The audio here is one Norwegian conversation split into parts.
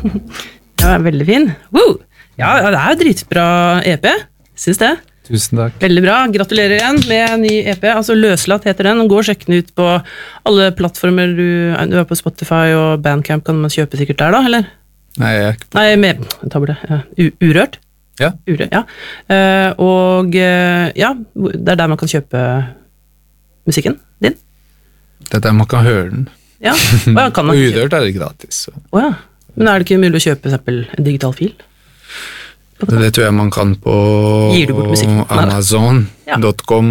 Ja, veldig fin. Woo! Ja, det jo dritbra EP, synes det. Tusen takk. Veldig bra, gratulerer igjen med en ny EP, altså Løslatt heter den, og gå og sjekk den ut på alle plattformer, du på Spotify og Bandcamp, kan man kjøpe sikkert der da, eller? Nei, jeg er ikke på. Nei, jeg tar bort det, Urørt? Ja. Urørt, ja. Og ja, det der man kan kjøpe musikken din. Det der man kan høre den. Ja, og kan man Og Urørt det gratis. Så. Ja, men det ikke mulig å kjøpe for eksempel en digital fil? Det tror jeg man kan på Amazon.com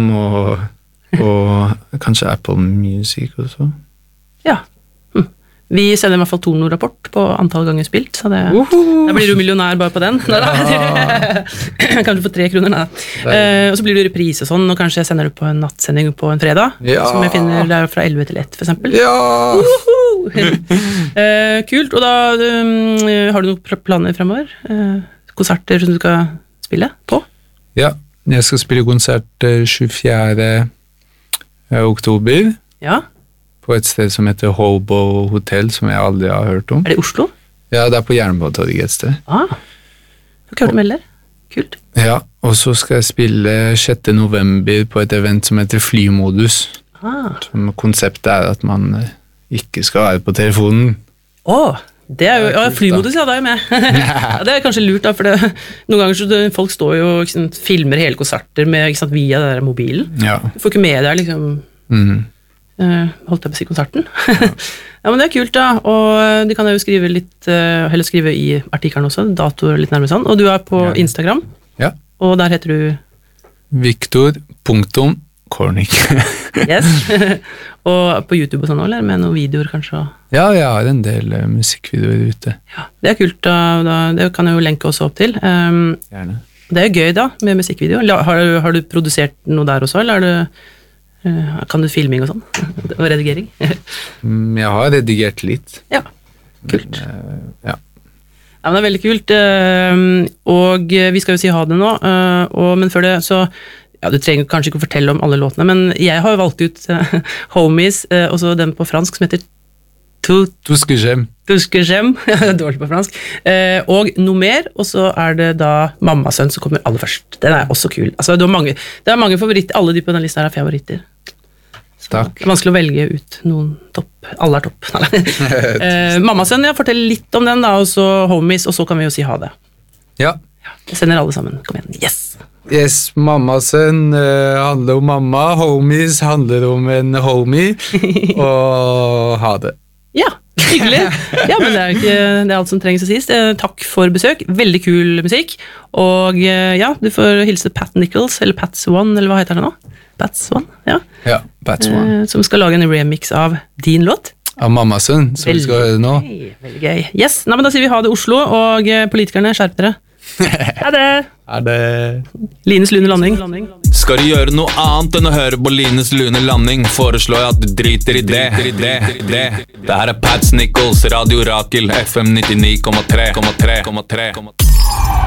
og kanskje Apple Music også. Ja. Vi sender i hvert fall Torno-rapport på antall ganger spilt, så da blir du millionær bare på den. Kanskje for 3 kroner, og så blir du reprise og sånn, og kanskje sender du på en nattsending på en fredag, som jeg finner der fra 11 til 1 for eksempel. Ja! Kult, og da har du noen planer fremover? Konserter som du skal spille på? Ja, jeg skal spille konsert 24. oktober. Ja. På et sted som heter Hobo Hotel, som jeg aldri har hørt om. Det i Oslo? Ja, det på Jernbanetorget et sted. Du har ikke hørt om heller? Kult. Ja, og så skal jeg spille 6. november på et event som heter Flymodus. Som konseptet at man ikke skal være på telefonen. Det jo, ja, flymodus, ja, det jo med. Ja, det kanskje lurt, da, for noen ganger så folk står jo og filmer hele konserter med, via den der mobilen. Ja. Du får ikke med deg, holdt jeg på å si konserten. Ja, men det kult, da, og de kan jo skrive litt, heller skrive i artikkelen også, datoer litt nærmere sånn, og du på Instagram, og der heter du? Victor.Kornik. Yes. Og på YouTube og sånn, eller med noen videoer kanskje? Ja, jeg har en del musikkvideoer ute. Ja, det kult, da, det kan jeg jo lenke også opp til. Gjerne. Det jo gøy da, med musikkvideo. Har du produsert noe der også, eller kan du filming og sånn? Og redigering? Jeg har redigert litt. Ja, kult. Men, ja. Ja, men det veldig kult, og vi skal jo si ha det nå, men før det så, ja, du trenger kanskje ikke å fortelle om alle låtene, men jeg har jo valgt ut Homies, og så den på fransk som heter Tuskejem. Tuskejem, dårlig på fransk, og noe mer, og så det da Mammasønn som kommer aller først. Den også kul. Altså, det mange favoritter, alle de på den lista her favoritter. Så Takk. Det vanskelig å velge ut noen topp. Alle topp. Mammasønn, fortell litt om den da, og så Homies, og så kan vi jo si ha det. Ja. Jeg sender alle sammen. Kom igjen. Yes! Yes, Mammasønn handler om mamma, Homies handler om en homie, og ha det. Ja, hyggelig. Ja, men det alt som trengs å sies. Takk for besøk. Veldig kul musikk. Og ja, du får hilse Pat Nichols, eller Pats One, eller hva heter det nå? Pats One, ja. Ja, Pats One. Som skal lage en remix av din låt. Av Mammasønn, som vi skal høre nå. Veldig gøy. Yes, men da sier vi ha det Oslo, og politikerne, skjerp dere. Ha det! Ha det! Lines lune landing. Skal du gjøre noe annet enn å høre på Lines lune landing, foreslår jeg at du driter i det. Det her Pats Nichols, Radio Rakel, FM 99,3.